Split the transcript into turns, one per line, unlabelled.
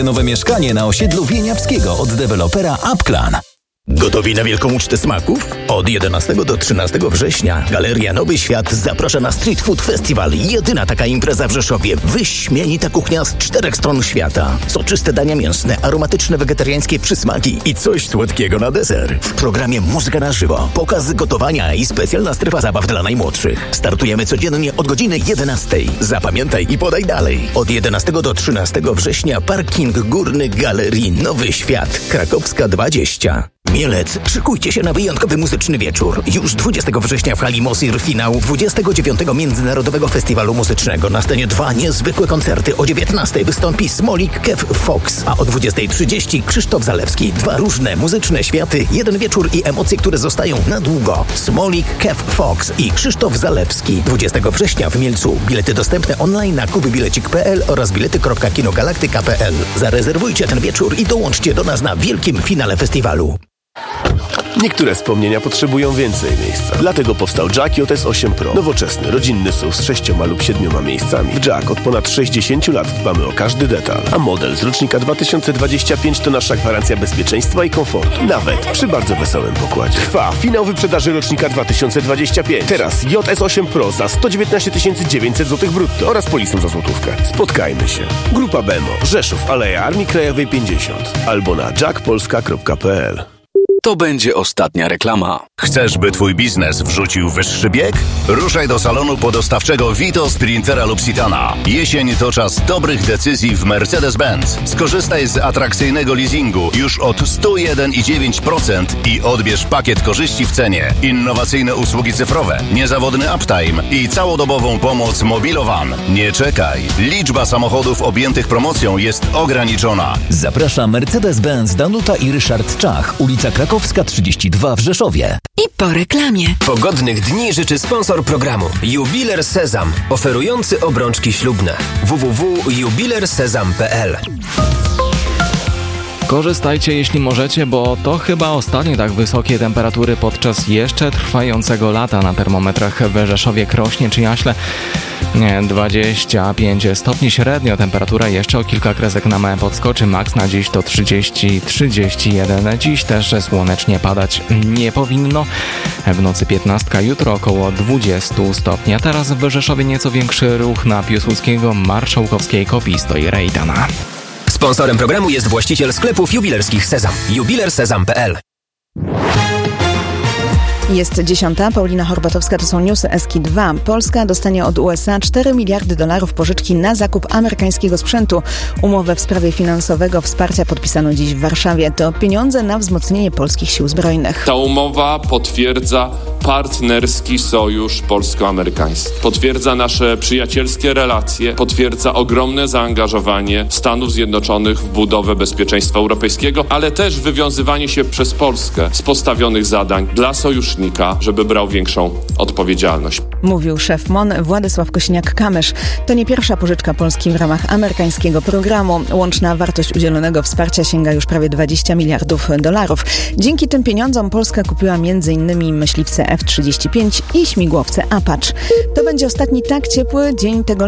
Nowe mieszkanie na osiedlu Wieniawskiego od dewelopera Upclan.
Gotowi na wielką ucztę smaków? Od 11 do 13 września Galeria Nowy Świat zaprasza na Street Food Festival. Jedyna taka impreza w Rzeszowie. Wyśmienita kuchnia z 4 stron świata. Soczyste dania mięsne, aromatyczne wegetariańskie przysmaki i coś słodkiego na deser. W programie muzyka na żywo, pokazy gotowania i specjalna strefa zabaw dla najmłodszych. Startujemy codziennie od godziny 11. Zapamiętaj i podaj dalej. Od 11 do 13 września parking górny Galerii Nowy Świat. Krakowska 20. Mielec, szykujcie się na wyjątkowy muzyczny wieczór. Już 20 września w hali Mosir finał 29. Międzynarodowego Festiwalu Muzycznego. Na scenie 2 niezwykłe koncerty. O 19 wystąpi Smolik, Kev Fox, a o 20:30 Krzysztof Zalewski. 2 różne muzyczne światy, jeden wieczór i emocje, które zostają na długo. Smolik, Kev Fox i Krzysztof Zalewski. 20 września w Mielcu. Bilety dostępne online na kubybilecik.pl oraz bilety.kinogalaktyka.pl. Zarezerwujcie ten wieczór i dołączcie do nas na wielkim finale festiwalu.
Niektóre wspomnienia potrzebują więcej miejsca. Dlatego powstał Jack JS8 Pro. Nowoczesny, rodzinny SUV z 6 lub 7 miejscami. W Jack od ponad 60 lat dbamy o każdy detal. A model z rocznika 2025 to nasza gwarancja bezpieczeństwa i komfortu. Nawet przy bardzo wesołym pokładzie. Trwa finał wyprzedaży rocznika 2025. Teraz JS8 Pro za 119 900 zł brutto oraz polisą za złotówkę. Spotkajmy się. Grupa Bemo, Rzeszów, Aleja Armii Krajowej 50 albo na jackpolska.pl.
To będzie ostatnia reklama.
Chcesz, by twój biznes wrzucił wyższy bieg? Ruszaj do salonu podostawczego Vito, Sprintera lub Citana. Jesień to czas dobrych decyzji w Mercedes-Benz. Skorzystaj z atrakcyjnego leasingu już od 101,9% i odbierz pakiet korzyści w cenie. Innowacyjne usługi cyfrowe, niezawodny uptime i całodobową pomoc Mobilowan. Nie czekaj. Liczba samochodów objętych promocją jest ograniczona.
Zaprasza Mercedes-Benz Danuta i Ryszard Czach, ulica Krakowska 32 w Rzeszowie.
I po reklamie.
Pogodnych dni życzy sponsor programu Jubiler Sezam, oferujący obrączki ślubne. www.jubilersezam.pl.
Korzystajcie jeśli możecie, bo to chyba ostatnie tak wysokie temperatury podczas jeszcze trwającego lata. Na termometrach w Rzeszowie, Krośnie czy Jaśle 25 stopni średnio. Temperatura jeszcze o kilka kresek na małe podskoczy. Maks na dziś to 30-31. Dziś też słonecznie padać nie powinno. W nocy 15, jutro około 20 stopni. A teraz w Rzeszowie nieco większy ruch na Piłsudskiego, Marszałkowskiej, Kopisto i Rejdana.
Sponsorem programu jest właściciel sklepów jubilerskich Sezam. jubilersezam.pl.
Jest 10. Paulina Horbatowska, to są newsy Eski 2. Polska dostanie od USA $4 miliardy pożyczki na zakup amerykańskiego sprzętu. Umowę w sprawie finansowego wsparcia podpisano dziś w Warszawie. To pieniądze na wzmocnienie polskich sił zbrojnych.
Ta umowa potwierdza partnerski sojusz polsko-amerykański. Potwierdza nasze przyjacielskie relacje, potwierdza ogromne zaangażowanie Stanów Zjednoczonych w budowę bezpieczeństwa europejskiego, ale też wywiązywanie się przez Polskę z postawionych zadań dla sojusznika, żeby brał większą odpowiedzialność.
Mówił szef MON Władysław Kosiniak-Kamysz. To nie pierwsza pożyczka Polski w ramach amerykańskiego programu. Łączna wartość udzielonego wsparcia sięga już prawie $20 miliardów. Dzięki tym pieniądzom Polska kupiła m.in. myśliwce F-35 i śmigłowce Apache. To będzie ostatni tak ciepły dzień tego